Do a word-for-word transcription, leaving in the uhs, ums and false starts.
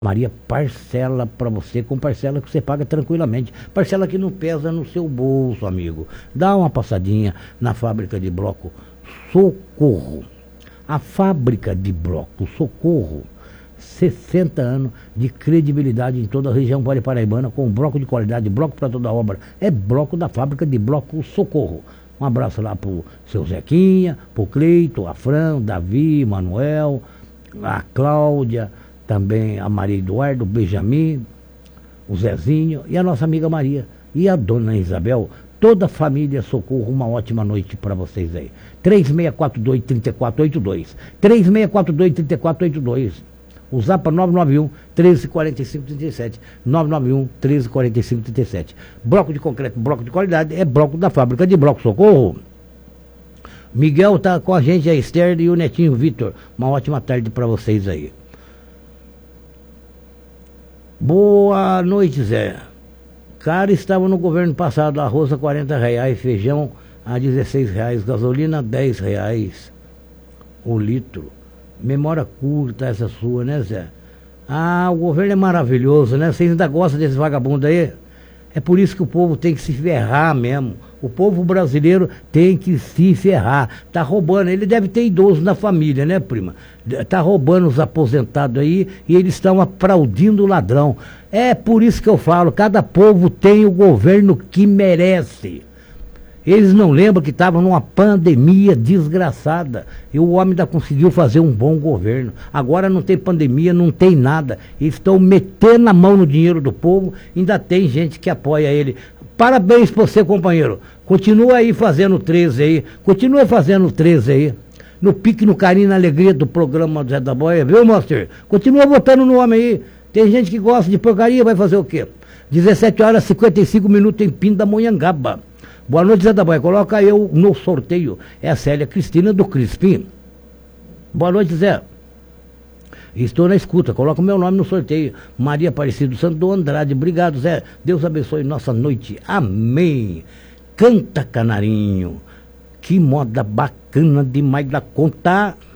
Maria parcela para você, com parcela que você paga tranquilamente. Parcela que não pesa no seu bolso, amigo. Dá uma passadinha na fábrica de bloco Socorro. A fábrica de bloco Socorro, sessenta anos de credibilidade em toda a região vale paraibana, com bloco de qualidade, bloco para toda obra. É bloco da fábrica de bloco Socorro. Um abraço lá pro seu Zequinha, pro Cleito, a Fran, Davi, Manuel, a Cláudia, também a Maria Eduardo, o Benjamin, o Zezinho e a nossa amiga Maria e a dona Isabel. Toda a família Socorro, uma ótima noite para vocês aí. três seis quatro dois, três quatro oito dois. três seis quatro dois, três quatro oito dois. O Zap nove nove um, treze quarenta e cinco, trinta e sete. nove nove um, treze quarenta e cinco, trinta e sete. Bloco de concreto, bloco de qualidade, é bloco da fábrica de bloco Socorro. Miguel tá com a gente, a Esther e o netinho Vitor. Uma ótima tarde para vocês aí. Boa noite, Zé. Cara, estava no governo passado, arroz a quarenta reais, feijão a dezesseis reais, gasolina a dez reais o litro. Memória curta essa sua, né, Zé? Ah, o governo é maravilhoso, né? Vocês ainda gostam desse vagabundo aí? É por isso que o povo tem que se ferrar mesmo. O povo brasileiro tem que se ferrar. Tá roubando, ele deve ter idoso na família, né, prima? Tá roubando os aposentados aí e eles estão aplaudindo o ladrão. É por isso que eu falo, cada povo tem o governo que merece. Eles não lembram que estavam numa pandemia desgraçada e o homem ainda conseguiu fazer um bom governo. Agora não tem pandemia, não tem nada. Eles estão metendo a mão no dinheiro do povo, ainda tem gente que apoia ele. Parabéns para você, companheiro. Continua aí fazendo treze aí. Continua fazendo treze aí. No pique, no carinho, na alegria do programa do Zé da Boia, viu, Monster? Continua votando no homem aí. Tem gente que gosta de porcaria, vai fazer o quê? dezessete horas e cinquenta e cinco minutos em Pindamonhangaba. Boa noite, Zé da Boia. Coloca eu no sorteio. É a Célia Cristina do Crispim. Boa noite, Zé. Estou na escuta. Coloca o meu nome no sorteio. Maria Aparecida Santo do Andrade. Obrigado, Zé. Deus abençoe nossa noite. Amém. Canta, canarinho. Que moda bacana demais da conta.